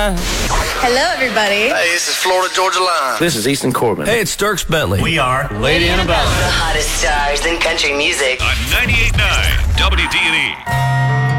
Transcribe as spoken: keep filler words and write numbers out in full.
line. Hello, everybody. Hey, this is Florida Georgia Line. This is Easton Corbin. Hey, it's Dierks Bentley. We are Lady Annabella. The hottest stars in country music. On ninety-eight point nine W D and E.